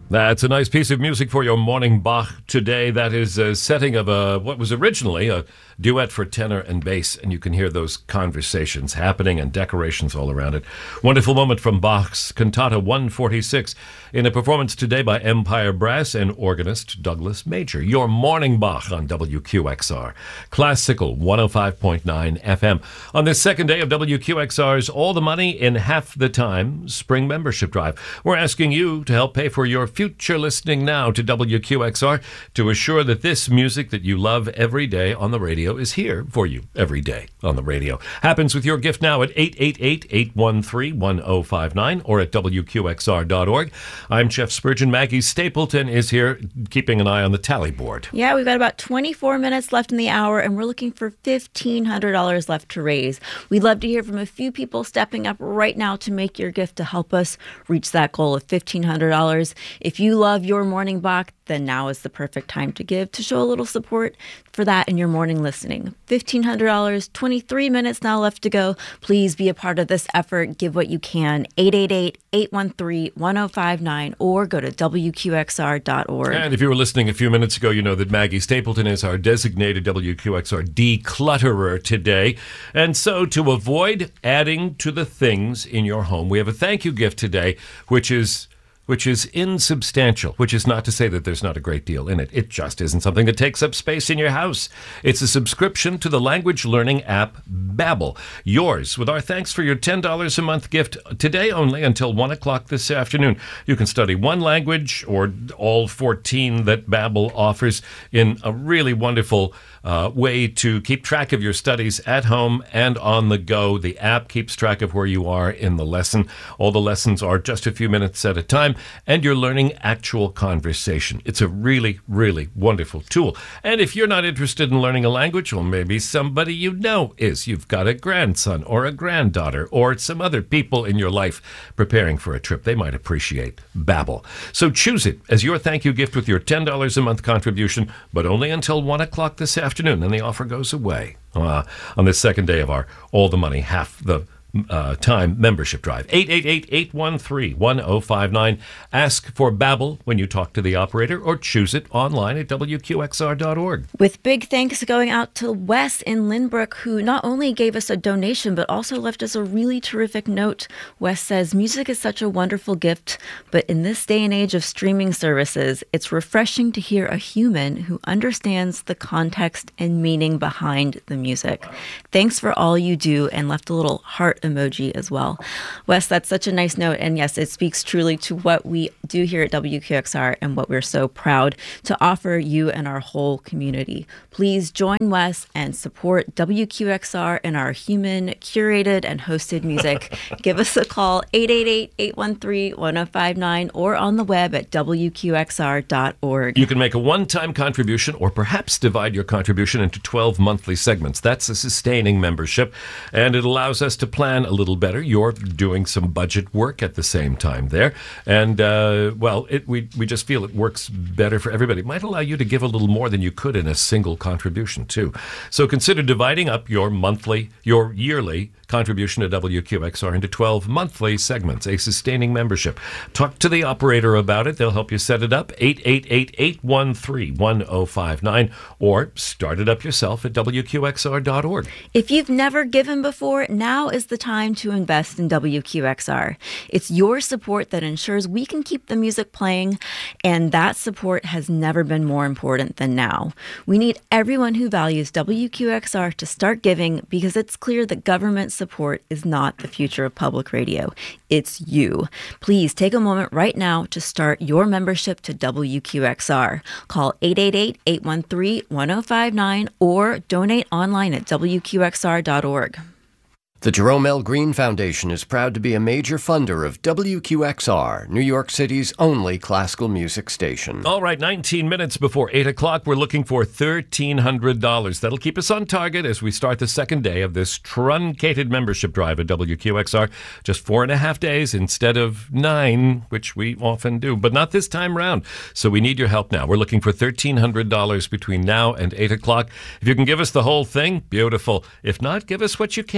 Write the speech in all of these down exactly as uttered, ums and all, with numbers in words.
That's a nice piece of music for your morning Bach today. That is a setting of a what was originally a duet for tenor and bass, and you can hear those conversations happening and decorations all around it. Wonderful moment from Bach's Cantata one forty-six in a performance today by Empire Brass and organist Douglas Major. Your morning Bach on W Q X R. Classical one oh five point nine F M. On this second day of W Q X R's All the Money in Half the Time Spring Membership Drive, we're asking you to help pay for your future listening now to W Q X R to assure that this music that you love every day on the radio is here for you every day on the radio. Happens with your gift now at eight eight eight, eight one three, one oh five nine or at W Q X R dot org. I'm Jeff Spurgeon. Maggie Stapleton is here keeping an eye on the tally board. Yeah, we've got about twenty-four minutes left in the hour, and we're looking for fifteen hundred dollars left to raise. We'd love to hear from a few people stepping up right now to make your gift to help us reach that goal of fifteen hundred dollars. If you love your morning Bach, then now is the perfect time to give to show a little support for that in your morning listening. fifteen hundred dollars, twenty-three minutes now left to go. Please be a part of this effort. Give what you can. eight eight eight, eight one three, one oh five nine or go to W Q X R dot org. And if you were listening a few minutes ago, you know that Maggie Stapleton is our designated W Q X R declutterer today. And so to avoid adding to the things in your home, we have a thank you gift today, which is... which is insubstantial, which is not to say that there's not a great deal in it. It just isn't something that takes up space in your house. It's a subscription to the language learning app Babbel. Yours with our thanks for your ten dollars a month gift today only until one o'clock this afternoon. You can study one language or all fourteen that Babbel offers in a really wonderful uh, way to keep track of your studies at home and on the go. The app keeps track of where you are in the lesson. All the lessons are just a few minutes at a time, and you're learning actual conversation. It's a really, really wonderful tool. And if you're not interested in learning a language, well, maybe somebody you know is. You've got a grandson or a granddaughter or some other people in your life preparing for a trip. They might appreciate Babbel. So choose it as your thank you gift with your ten dollars a month contribution, but only until one o'clock this afternoon, and the offer goes away uh, on the second day of our All the Money, half the Uh, time membership drive. eight eight eight, eight one three, one oh five nine. Ask for Babbel when you talk to the operator or choose it online at W Q X R dot org. With big thanks going out to Wes in Lynbrook, who not only gave us a donation, but also left us a really terrific note. Wes says, music is such a wonderful gift, but in this day and age of streaming services, it's refreshing to hear a human who understands the context and meaning behind the music. Thanks for all you do, and left a little heart emoji as well. Wes, that's such a nice note. And yes, it speaks truly to what we do here at W Q X R and what we're so proud to offer you and our whole community. Please join Wes and support W Q X R and our human, curated, and hosted music. Give us a call, eight eight eight, eight one three, one oh five nine, or on the web at W Q X R dot org. You can make a one-time contribution or perhaps divide your contribution into twelve monthly segments. That's a sustaining membership, and it allows us to plan a little better. You're doing some budget work at the same time there. And, uh, well, it, we, we just feel it works better for everybody. It might allow you to give a little more than you could in a single contribution, too. So consider dividing up your monthly, your yearly contribution to W Q X R into twelve monthly segments, a sustaining membership. Talk to the operator about it. They'll help you set it up, eight eight eight, eight one three, one oh five nine, or start it up yourself at W Q X R dot org. If you've never given before, now is the time to invest in W Q X R. It's your support that ensures we can keep the music playing, and that support has never been more important than now. We need everyone who values W Q X R to start giving, because it's clear that government support is not the future of public radio. It's you. Please take a moment right now to start your membership to W Q X R. Call eight eight eight, eight one three, one oh five nine or donate online at W Q X R dot org. The Jerome L. Green Foundation is proud to be a major funder of W Q X R, New York City's only classical music station. All right, nineteen minutes before eight o'clock, we're looking for thirteen hundred dollars. That'll keep us on target as we start the second day of this truncated membership drive at W Q X R. Just four and a half days instead of nine, which we often do, but not this time round. So we need your help now. We're looking for thirteen hundred dollars between now and eight o'clock. If you can give us the whole thing, beautiful. If not, give us what you can. That's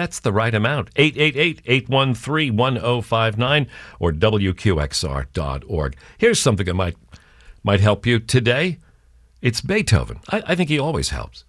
that's the right amount. eight eight eight, eight one three, one zero five nine or W Q X R dot org. Here's something that might, might help you today. It's Beethoven. I, I think he always helps.